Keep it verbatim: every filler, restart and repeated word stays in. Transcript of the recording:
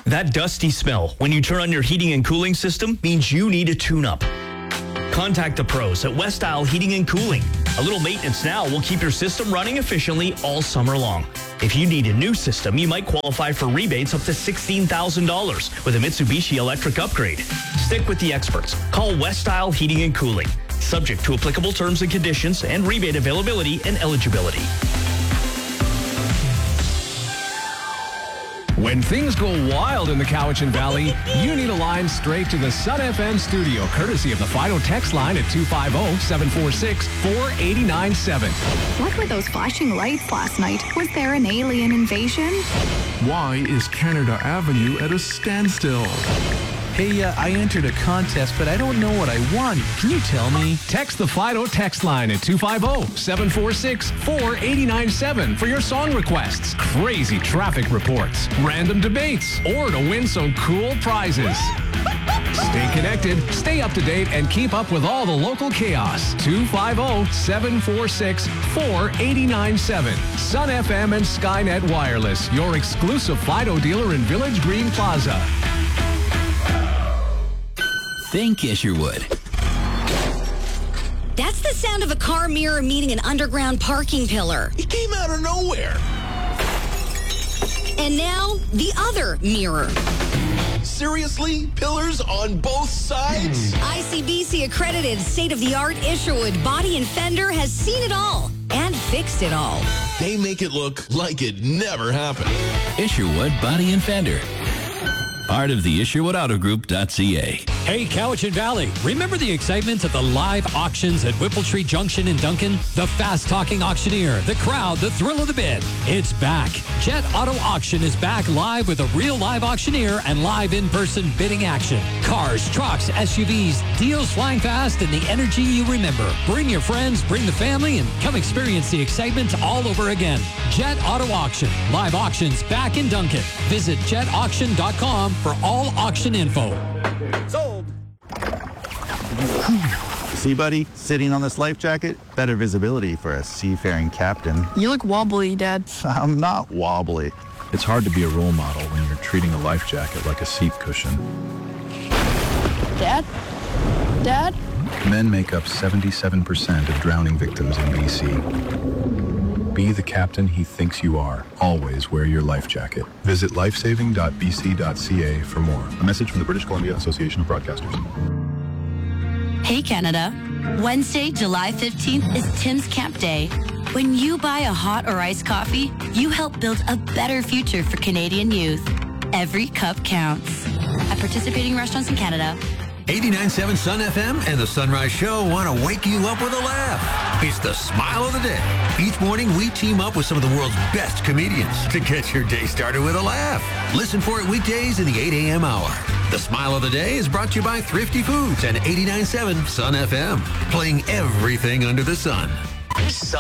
That dusty smell when you turn on your heating and cooling system means you need a tune-up. Contact the pros at West Isle Heating and Cooling. A little maintenance now will keep your system running efficiently all summer long. If you need a new system, you might qualify for rebates up to sixteen thousand dollars with a Mitsubishi electric upgrade. Stick with the experts. Call West Isle Heating and Cooling. Subject to applicable terms and conditions and rebate availability and eligibility. When things go wild in the Cowichan Valley, you need a line straight to the Sun F M studio, courtesy of the Fido text line at two five zero, seven four six, four eight nine seven. What were those flashing lights last night? Was there an alien invasion? Why is Canada Avenue at a standstill? Hey, uh, I entered a contest, but I don't know what I won. Can you tell me? Text the Fido text line at two five zero, seven four six, four eight nine seven for your song requests, crazy traffic reports, random debates, or to win some cool prizes. Stay connected, stay up to date, and keep up with all the local chaos. two five zero, seven four six, four eight nine seven. Sun F M and Skynet Wireless, your exclusive Fido dealer in Village Green Plaza. Think Isherwood. That's the sound of a car mirror meeting an underground parking pillar. It came out of nowhere. And now, the other mirror. Seriously? Pillars on both sides? I C B C accredited state-of-the-art Isherwood Body and Fender has seen it all and fixed it all. They make it look like it never happened. Isherwood Body and Fender. Part of the Isherwood Auto Group dot C A. Hey, Cowichan Valley, remember the excitement of the live auctions at Whippletree Junction in Duncan? The fast-talking auctioneer, the crowd, the thrill of the bid. It's back. Jet Auto Auction is back live with a real live auctioneer and live in-person bidding action. Cars, trucks, S U Vs, deals flying fast, and the energy you remember. Bring your friends, bring the family, and come experience the excitement all over again. Jet Auto Auction. Live auctions back in Duncan. Visit jet auction dot com for all auction info. Sold. See, buddy, sitting on this life jacket, better visibility for a seafaring captain. You look wobbly, Dad. I'm not wobbly. It's hard to be a role model when you're treating a life jacket like a seat cushion. Dad? Dad? Men make up seventy-seven percent of drowning victims in B C. Be the captain he thinks you are. Always wear your life jacket. Visit lifesaving dot b c dot c a for more. A message from the British Columbia Association of Broadcasters. Hey, Canada. Wednesday, July fifteenth is Tim's Camp Day. When you buy a hot or iced coffee, you help build a better future for Canadian youth. Every cup counts. At participating restaurants in Canada. eighty-nine point seven Sun F M and the Sunrise Show want to wake you up with a laugh. It's the Smile of the Day. Each morning, we team up with some of the world's best comedians to get your day started with a laugh. Listen for it weekdays in the eight a.m. hour. The Smile of the Day is brought to you by Thrifty Foods and eighty-nine point seven Sun F M, playing everything under the sun.